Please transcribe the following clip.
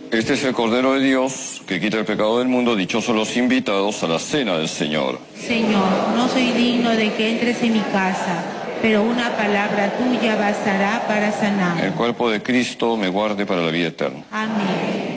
Este es el Cordero de Dios, que quita el pecado del mundo. Dichosos los invitados a la cena del Señor. Señor, no soy digno de que entres en mi casa, pero una palabra tuya bastará para sanar. El cuerpo de Cristo me guarde para la vida eterna. Amén.